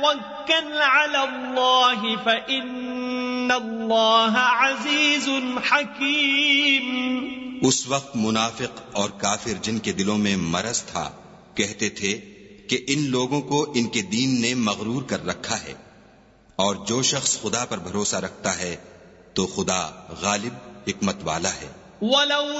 वतवक्कल अलल्लाहि फइन्नल्लाह अज़ीज़ुन हकीम। उस वक्त मुनाफिक और काफिर जिनके दिलों में मरज था कहते थे कि इन लोगों को इनके दीन ने मगरूर कर रखा है, और जो शख्स खुदा पर भरोसा रखता है तो खुदा गालिब हिकमत वाला है।